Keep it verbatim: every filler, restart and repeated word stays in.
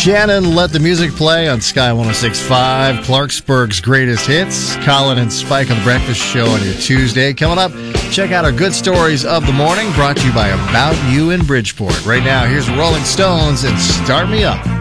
Shannon, let the music play on Sky one oh six point five. Clarksburg's greatest hits. Colin and Spike on the Breakfast Show on your Tuesday. Coming up, check out our good stories of the morning, brought to you by About You in Bridgeport. Right now, here's Rolling Stones and Start Me Up.